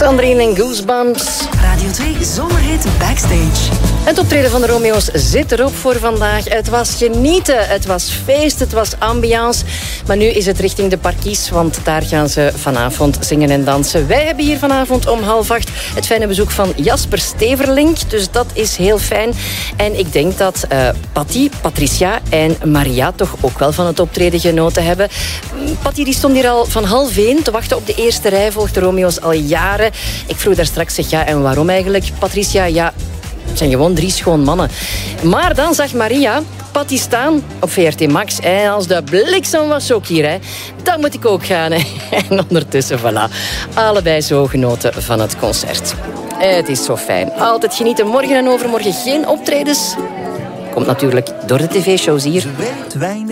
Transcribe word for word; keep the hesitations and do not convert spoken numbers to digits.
Sandrine en Goosebumps. Radio twee Zomerhit Backstage. Het optreden van de Romeo's zit erop voor vandaag. Het was genieten, het was feest, het was ambiance. Maar nu is het richting de parkies, want daar gaan ze vanavond zingen en dansen. Wij hebben hier vanavond om half acht het fijne bezoek van Jasper Steverlink. Dus dat is heel fijn. En ik denk dat uh, Patty, Patricia en Maria toch ook wel van het optreden genoten hebben. Patty die stond hier al van half één te wachten op de eerste rij. Volgt de Romeo's al jaren. Ik vroeg daar straks, zeg ja, en waarom eigenlijk? Patricia, ja, het zijn gewoon drie schoon mannen. Maar dan zag Maria Patty staan op V R T Max. En als de bliksem was ook hier, hè. Dan moet ik ook gaan. Hè. En ondertussen, voilà. Allebei zo genoten van het concert. Het is zo fijn. Altijd genieten. Morgen en overmorgen geen optredens. Komt natuurlijk door de tv-shows hier.